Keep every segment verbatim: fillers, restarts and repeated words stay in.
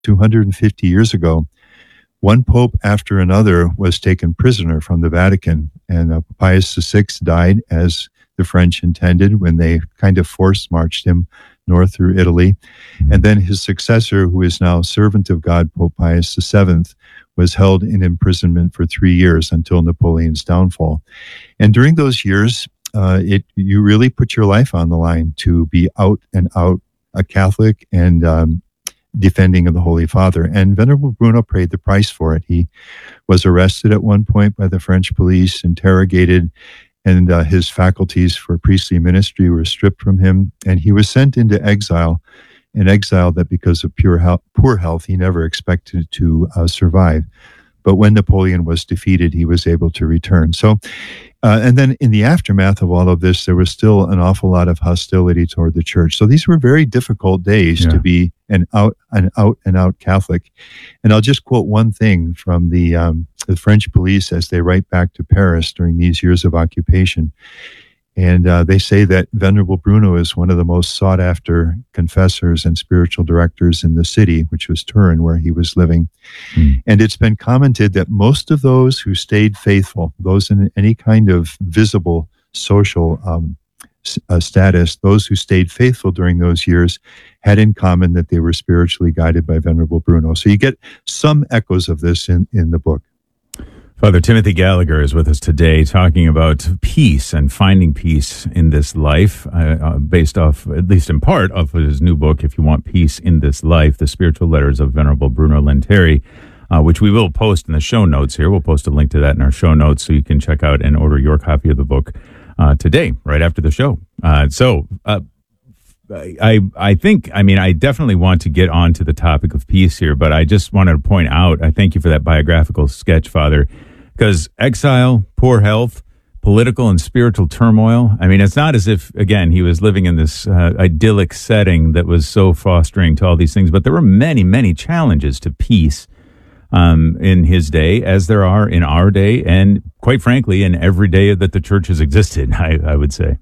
two hundred fifty years ago, one pope after another was taken prisoner from the Vatican, and uh, Pius the Sixth died as the French intended when they kind of force-marched him north through Italy. And then his successor, who is now servant of God, Pope Pius the Seventh, was held in imprisonment for three years until Napoleon's downfall. And during those years, uh, it you really put your life on the line to be out and out a Catholic and um, defending of the Holy Father. And Venerable Bruno paid the price for it. He was arrested at one point by the French police, interrogated, and uh, his faculties for priestly ministry were stripped from him, and he was sent into exile, an exile that because of pure health, poor health, he never expected to uh, survive. But when Napoleon was defeated, he was able to return. So, uh, and then in the aftermath of all of this, there was still an awful lot of hostility toward the church. So these were very difficult days yeah. to be an out, an out and out Catholic. And I'll just quote one thing from the um, the French police as they write back to Paris during these years of occupation. And uh, they say that Venerable Bruno is one of the most sought-after confessors and spiritual directors in the city, which was Turin, where he was living. Mm. And it's been commented that most of those who stayed faithful, those in any kind of visible social um, uh, status, those who stayed faithful during those years, had in common that they were spiritually guided by Venerable Bruno. So you get some echoes of this in, in the book. Father Timothy Gallagher is with us today talking about peace and finding peace in this life, uh, uh, based off, at least in part, of his new book, If You Want Peace in This Life, The Spiritual Letters of Venerable Bruno Lenteri, uh, which we will post in the show notes here. We'll post a link to that in our show notes so you can check out and order your copy of the book uh, today, right after the show. Uh, so, uh, I I think, I mean, I definitely want to get on to the topic of peace here, but I just wanted to point out, I thank you for that biographical sketch, Father, because exile, poor health, political and spiritual turmoil, I mean, it's not as if, again, he was living in this uh, idyllic setting that was so fostering to all these things, but there were many, many challenges to peace um, in his day, as there are in our day, and quite frankly, in every day that the church has existed, I, I would say.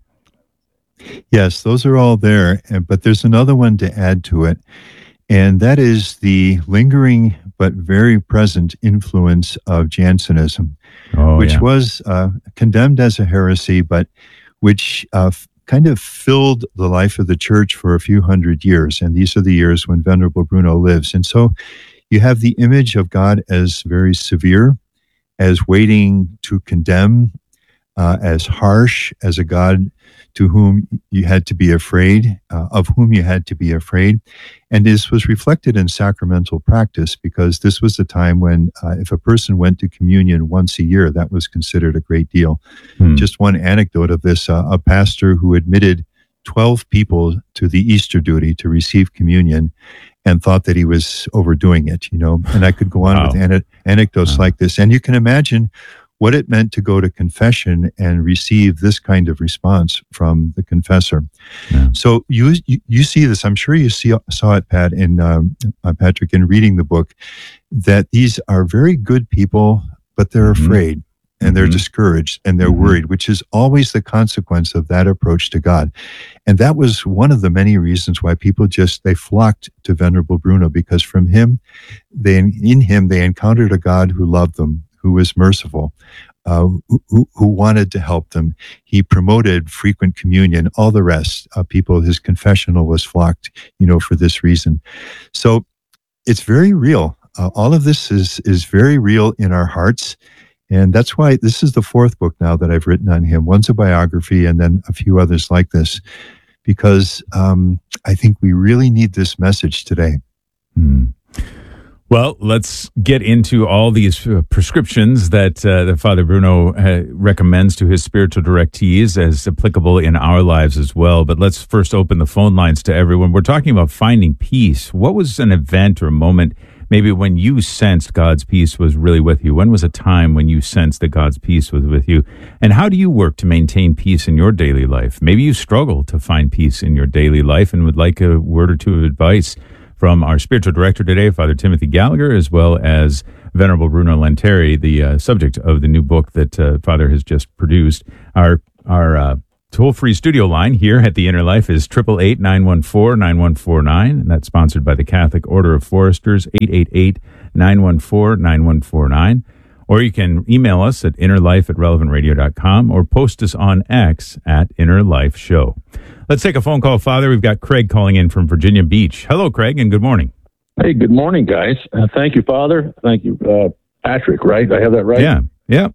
Yes, those are all there, but there's another one to add to it, and that is the lingering but very present influence of Jansenism, oh, which yeah. was uh, condemned as a heresy, but which uh, f- kind of filled the life of the church for a few hundred years, and these are the years when Venerable Bruno lives. And so you have the image of God as very severe, as waiting to condemn, uh, as harsh, as a God to whom you had to be afraid, uh, of whom you had to be afraid. And this was reflected in sacramental practice, because this was the time when uh, if a person went to communion once a year, that was considered a great deal. Hmm. Just one anecdote of this, uh, a pastor who admitted twelve people to the Easter duty to receive communion and thought that he was overdoing it, you know, and I could go on wow. with an- anecdotes wow. like this. And you can imagine what it meant to go to confession and receive this kind of response from the confessor. Yeah. So you, you you see this, I'm sure you see, saw it, Pat, in um, uh, Patrick, in reading the book, that these are very good people, but they're mm-hmm. afraid and they're mm-hmm. discouraged and they're mm-hmm. worried, which is always the consequence of that approach to God. And that was one of the many reasons why people just, they flocked to Venerable Bruno, because from him, they in him, they encountered a God who loved them, who was merciful, uh, who, who wanted to help them. He promoted frequent communion, all the rest. Uh, people, his confessional was flocked, you know, for this reason. So it's very real. Uh, all of this is is very real in our hearts. And that's why this is the fourth book now that I've written on him. One's a biography and then a few others like this, because um, I think we really need this message today. Hmm. Well, let's get into all these uh, prescriptions that, uh, that Father Bruno uh, recommends to his spiritual directees as applicable in our lives as well. But let's first open the phone lines to everyone. We're talking about finding peace. What was an event or a moment maybe when you sensed God's peace was really with you? When was a time when you sensed that God's peace was with you? And how do you work to maintain peace in your daily life? Maybe you struggle to find peace in your daily life and would like a word or two of advice from our spiritual director today, Father Timothy Gallagher, as well as Venerable Bruno Lenteri, the uh, subject of the new book that uh, Father has just produced. Our our uh, toll-free studio line here at The Inner Life is eight eight eight, nine one four, nine one four nine, and that's sponsored by the Catholic Order of Foresters, eight eight eight, nine one four, nine one four nine. Or you can email us at innerlife at relevant radio dot com or post us on X at Inner Life Show. Let's take a phone call, Father. We've got Craig calling in from Virginia Beach. Hello, Craig, and good morning. Hey, good morning, guys. Uh, thank you, Father. Thank you, uh, Patrick, right? I have that right? Yeah, yeah.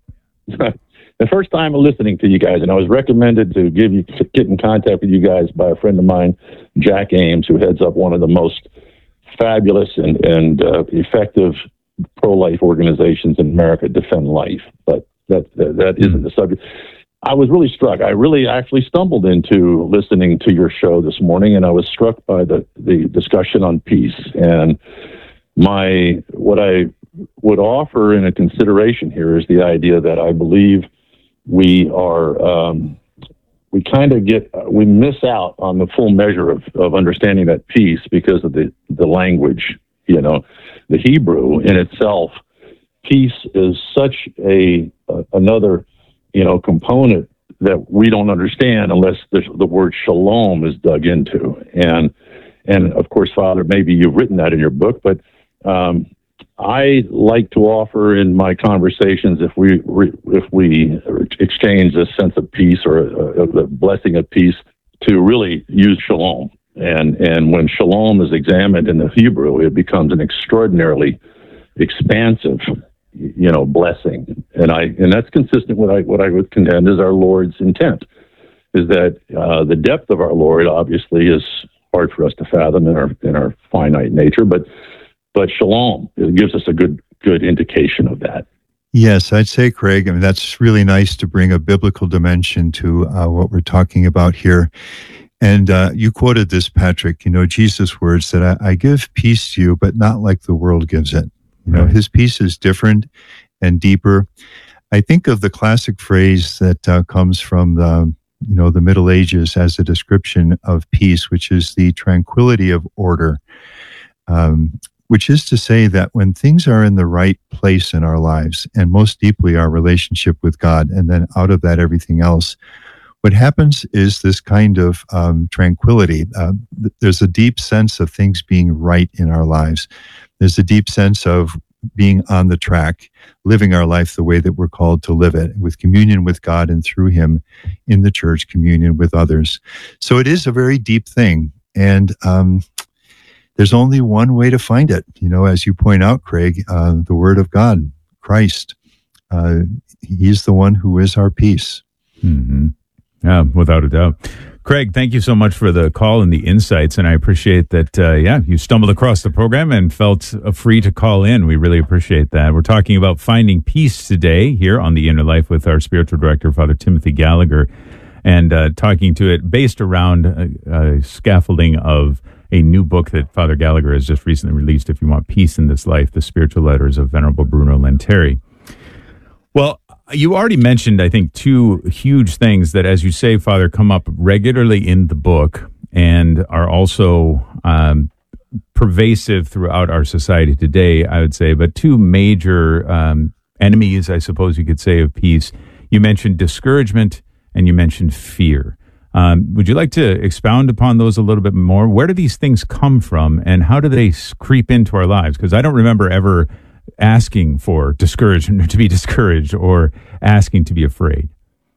The first time listening to you guys, and I was recommended to give you get in contact with you guys by a friend of mine, Jack Ames, who heads up one of the most fabulous and, and uh, effective pro-life organizations in America, Defend Life. But that, that that isn't the subject. I was really struck. I really actually stumbled into listening to your show this morning, and I was struck by the, the discussion on peace. And my what I would offer in a consideration here is the idea that I believe we are um, we kind of get we miss out on the full measure of, of understanding that peace because of the the language. You know, the Hebrew in itself, peace is such a uh, another you know component that we don't understand unless the, the word shalom is dug into. And and of course, Father, maybe you've written that in your book, but um, I like to offer in my conversations, if we if we exchange this sense of peace or a, a blessing of peace, to really use shalom. And and when shalom is examined in the Hebrew, it becomes an extraordinarily expansive, you know, blessing. And I and that's consistent with I, what I would contend is our Lord's intent, is that uh, the depth of our Lord obviously is hard for us to fathom in our in our finite nature, but but shalom, it gives us a good good indication of that. Yes, I'd say, Craig, I mean, that's really nice to bring a biblical dimension to uh, what we're talking about here. And uh, you quoted this, Patrick, you know, Jesus' words that I, I give peace to you, but not like the world gives it. You know, Right. His peace is different and deeper. I think of the classic phrase that uh, comes from the, you know, the Middle Ages as a description of peace, which is the tranquility of order, um, which is to say that when things are in the right place in our lives, and most deeply our relationship with God, and then out of that everything else, what happens is this kind of um, tranquility. Uh, th- there's a deep sense of things being right in our lives. There's a deep sense of being on the track, living our life the way that we're called to live it, with communion with God and through Him in the church, communion with others. So it is a very deep thing. And um, there's only one way to find it. You know, as you point out, Craig, uh, the Word of God, Christ. Uh, he's the one who is our peace. Mm-hmm. Yeah, without a doubt. Craig, thank you so much for the call and the insights, and I appreciate that, uh, yeah, you stumbled across the program and felt uh, free to call in. We really appreciate that. We're talking about finding peace today here on The Inner Life with our spiritual director, Father Timothy Gallagher, and uh, talking to it based around a, a scaffolding of a new book that Father Gallagher has just recently released, If You Want Peace in This Life, The Spiritual Letters of Venerable Bruno Lanteri. Well, you already mentioned, I think, two huge things that, as you say, Father, come up regularly in the book and are also um, pervasive throughout our society today, I would say, but two major um, enemies, I suppose you could say, of peace. You mentioned discouragement and you mentioned fear. Um, would you like to expound upon those a little bit more? Where do these things come from and how do they creep into our lives? Because I don't remember ever asking for discouragement, to be discouraged, or asking to be afraid.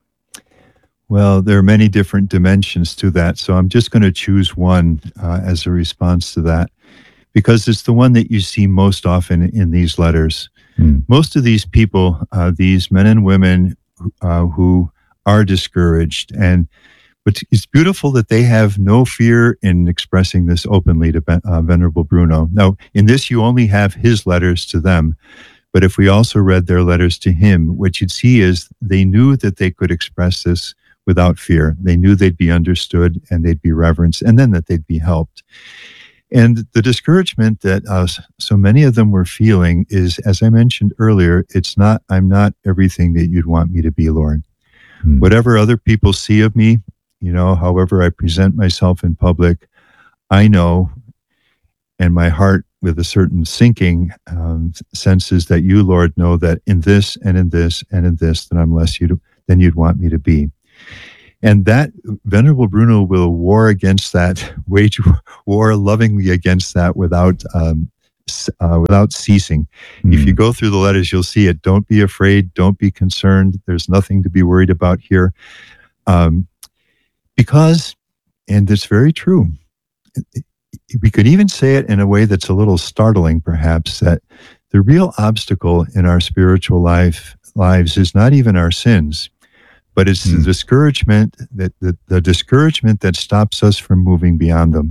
Well, there are many different dimensions to that, so I'm just going to choose one uh, as a response to that, because it's the one that you see most often in these letters. Hmm. Most of these people, uh, these men and women uh, who are discouraged, and but it's beautiful that they have no fear in expressing this openly to uh, Venerable Bruno. Now, in this, you only have his letters to them, but if we also read their letters to him, what you'd see is they knew that they could express this without fear. They knew they'd be understood and they'd be reverenced, and then that they'd be helped. And the discouragement that uh, so many of them were feeling is, as I mentioned earlier, it's not, I'm not everything that you'd want me to be, Lord. Hmm. Whatever other people see of me, you know, however I present myself in public, I know, and my heart with a certain sinking um, senses that you, Lord, know that in this and in this and in this, that I'm less you than you'd want me to be. And that Venerable Bruno will war against that, wage war lovingly against that without um, uh, without ceasing. Mm. If you go through the letters, you'll see it. Don't be afraid. Don't be concerned. There's nothing to be worried about here. Um, because, and it's very true, we could even say it in a way that's a little startling, perhaps, that the real obstacle in our spiritual life lives is not even our sins, but it's mm. the discouragement that the, the discouragement that stops us from moving beyond them.